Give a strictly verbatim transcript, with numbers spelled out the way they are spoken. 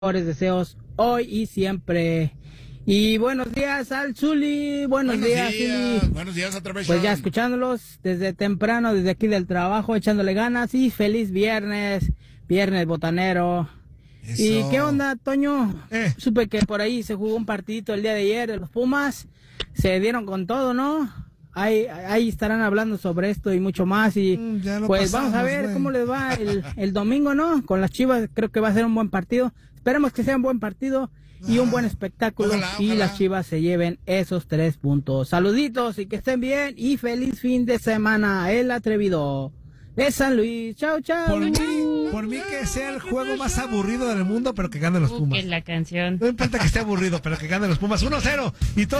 mejores deseos hoy y siempre. Y buenos días al Zuli, buenos, buenos días, días Zuli. Buenos días otra vez. Pues ya escuchándolos desde temprano, desde aquí del trabajo, echándole ganas y feliz viernes, viernes botanero. Eso. ¿Y qué onda, Toño? Eh. Supe que por ahí se jugó un partidito el día de ayer de los Pumas, se dieron con todo, ¿no? Ahí, ahí estarán hablando sobre esto y mucho más y mm, pues pasamos, vamos a ver wey. cómo les va el, el domingo, ¿no? Con las Chivas creo que va a ser un buen partido. Esperemos que sea un buen partido y un buen espectáculo ojalá, y ojalá. las Chivas se lleven esos tres puntos. Saluditos y que estén bien y feliz fin de semana. El atrevido de San Luis. Chao, chao. Por mí, por mí que sea el juego más aburrido del mundo, pero que ganen los Pumas. Uh, que la canción. No importa que esté aburrido, pero que ganen los Pumas. uno cero y todo.